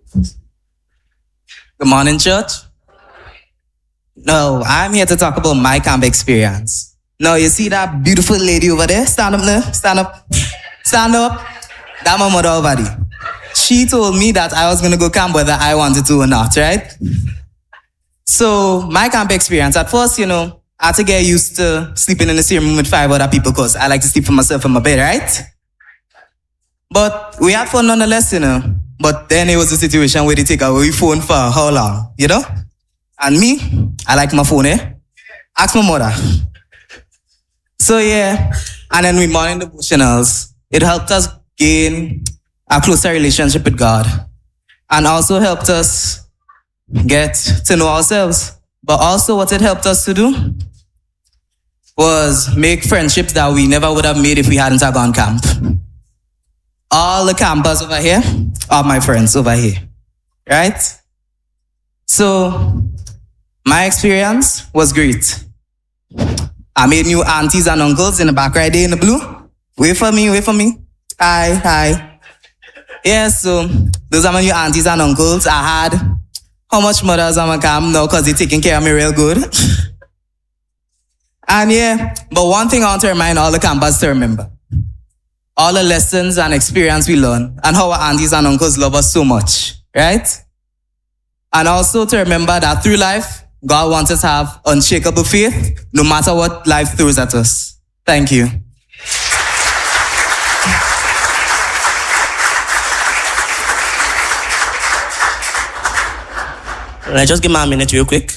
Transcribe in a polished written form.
Good morning, church. No, I'm here to talk about my camp experience. No, you see that beautiful lady over there? Stand up now. Stand up. Stand up. That's my mother over there. She told me that I was going to go camp whether I wanted to or not, right? So, my camp experience, at first, I had to get used to sleeping in the same room with 5 other people because I like to sleep for myself in my bed, right? But we had fun nonetheless, But then it was a situation where they take away phone for how long, And me, I like my phone, Ask my mother. So yeah, and then we morning devotionals. It helped us gain a closer relationship with God. And also helped us get to know ourselves. But also what it helped us to do was make friendships that we never would have made if we hadn't gone camp. All the campers over here are my friends over here, right? So, my experience was great. I made new aunties and uncles in the back right there in the blue. Wait for me. Hi. Yeah, so those are my new aunties and uncles. I had how much mothers on my camp now because they're taking care of me real good. And yeah, but one thing I want to remind all the campers to remember. All the lessons and experience we learn and how our aunties and uncles love us so much, right? And also to remember that through life, God wants us to have unshakable faith no matter what life throws at us. Thank you. Let's just give me a minute real quick.